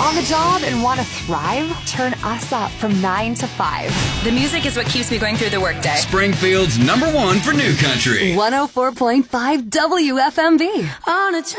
On the job and want to thrive? Turn us up from 9 to 5. The music is what keeps me going through the workday. Springfield's #1 for new country. 104.5 WFMB. On a